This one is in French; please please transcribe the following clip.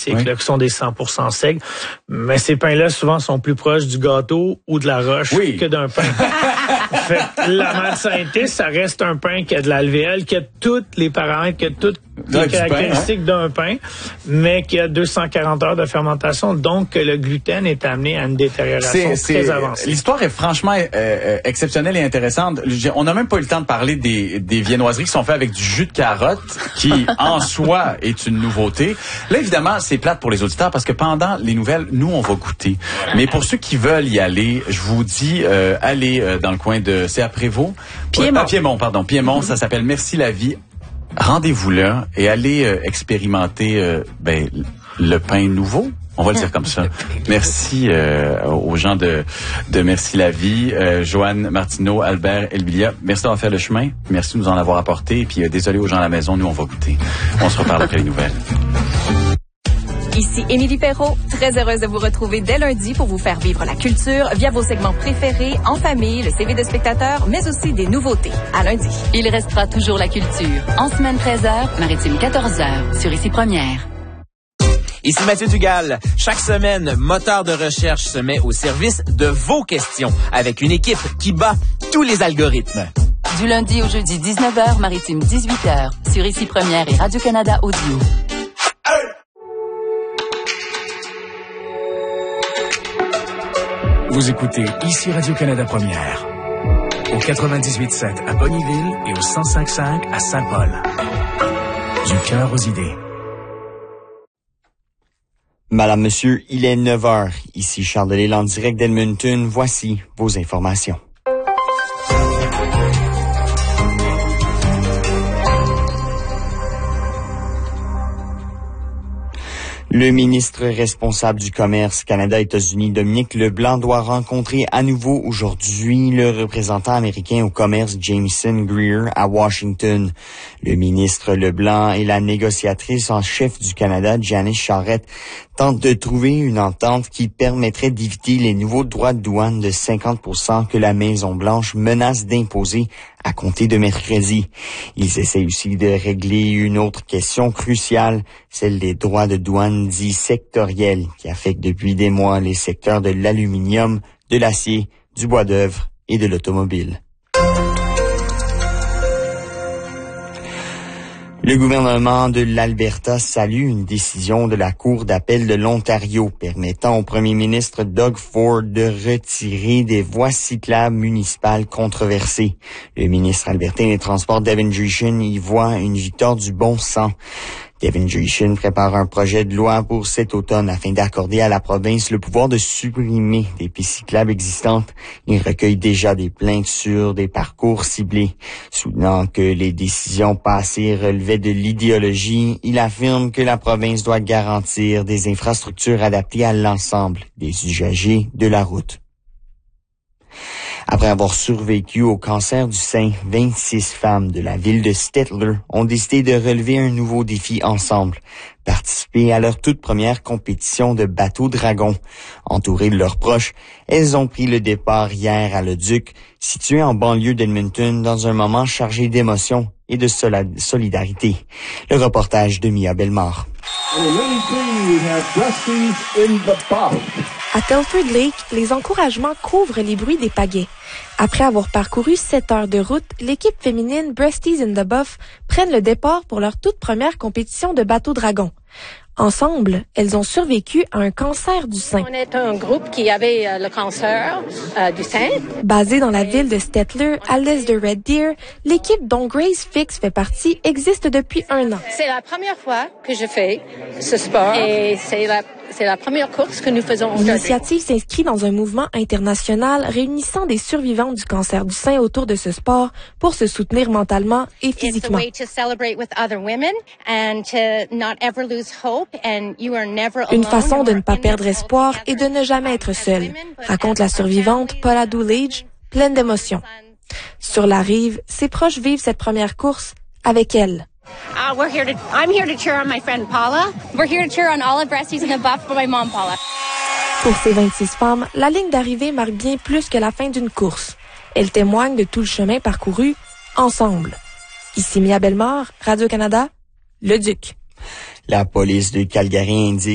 classiques, là, qui sont des 100% secs. Mais ces pains-là, souvent, sont plus proches du gâteau ou de la roche que d'un pain. Fait que la mâle sainté, ça reste un pain qui a de l'alvéole, qui a tous les paramètres, qui a toutes les caractéristiques d'un pain, mais qui a 240 heures de fermentation, donc le gluten est amené à une détérioration très avancée. L'histoire est franchement exceptionnelle et intéressante. On n'a même pas eu le temps de parler des viennoiseries qui sont faites avec du jus de carotte, qui en soi est une nouveauté. Là, évidemment, c'est plate pour les auditeurs parce que pendant les nouvelles, nous, on va goûter. Mais pour ceux qui veulent y aller, je vous dis, allez dans le coin de... C'est à Prévost? Piémont. Piémont, ça s'appelle Merci la vie. Rendez-vous là et allez expérimenter le pain nouveau. On va le dire comme ça. Merci aux gens de Merci la vie, Joanne Martineau, Albert Elbilia. Merci d'avoir fait le chemin. Merci de nous en avoir apporté. Et puis désolé aux gens à la maison, nous on va goûter. On se reparle après les nouvelles. Ici Émilie Perrault, très heureuse de vous retrouver dès lundi pour vous faire vivre la culture via vos segments préférés, en famille, le CV de spectateurs, mais aussi des nouveautés. À lundi. Il restera toujours la culture. En semaine 13h, maritime 14h, sur Ici Première. Ici Mathieu Dugal. Chaque semaine, Moteur de recherche se met au service de vos questions avec une équipe qui bat tous les algorithmes. Du lundi au jeudi 19h, maritime 18h, sur Ici Première et Radio-Canada Audio. Vous écoutez Ici Radio-Canada Première, au 98.7 à Bonnyville et au 105.5 à Saint-Paul. Du cœur aux idées. Madame, monsieur, il est 9h. Ici Charles Delisle en direct d'Edmonton. Voici vos informations. Le ministre responsable du commerce Canada-États-Unis, Dominique Leblanc, doit rencontrer à nouveau aujourd'hui le représentant américain au commerce Jameson Greer à Washington. Le ministre Leblanc et la négociatrice en chef du Canada, Janice Charette, tentent de trouver une entente qui permettrait d'éviter les nouveaux droits de douane de 50% que la Maison-Blanche menace d'imposer à compter de mercredi. Ils essaient aussi de régler une autre question cruciale, celle des droits de douane dits sectoriels, qui affectent depuis des mois les secteurs de l'aluminium, de l'acier, du bois d'œuvre et de l'automobile. Le gouvernement de l'Alberta salue une décision de la Cour d'appel de l'Ontario permettant au premier ministre Doug Ford de retirer des voies cyclables municipales controversées. Le ministre albertain des Transports, Devin Dreeshen, y voit une victoire du bon sens. Devin Dreeshen prépare un projet de loi pour cet automne afin d'accorder à la province le pouvoir de supprimer des pistes cyclables existantes. Il recueille déjà des plaintes sur des parcours ciblés. Soutenant que les décisions passées relevaient de l'idéologie, il affirme que la province doit garantir des infrastructures adaptées à l'ensemble des usagers de la route. Après avoir survécu au cancer du sein, 26 femmes de la ville de Stettler ont décidé de relever un nouveau défi ensemble, participer à leur toute première compétition de bateau dragon. Entourées de leurs proches, elles ont pris le départ hier à Leduc, situé en banlieue d'Edmonton, dans un moment chargé d'émotion et de solidarité. Le reportage de Mia Bellemare. À Telford Lake, les encouragements couvrent les bruits des pagaies. Après avoir parcouru 7 heures de route, l'équipe féminine Breasties in the Buff prennent le départ pour leur toute première compétition de bateau dragon. Ensemble, elles ont survécu à un cancer du sein. On est un groupe qui avait le cancer du sein. Basée dans la ville de Stettler, à l'est de Red Deer, l'équipe dont Grace Fix fait partie existe depuis 1 an. C'est la première fois que je fais ce sport et c'est la première course que nous faisons. L'initiative s'inscrit dans un mouvement international réunissant des survivants du cancer du sein autour de ce sport pour se soutenir mentalement et physiquement. Une façon de ne pas perdre espoir et de ne jamais être seule, raconte la survivante Paula Doolage, pleine d'émotions. Sur la rive, ses proches vivent cette première course avec elle. I'm here to cheer on my friend Paula. We're here to cheer on all of Breasties in the Buff for my mom, Paula. Pour ces 26 femmes, la ligne d'arrivée marque bien plus que la fin d'une course. Elle témoigne de tout le chemin parcouru ensemble. Ici Mia Bellemare, Radio-Canada, Leduc. La police de Calgary indique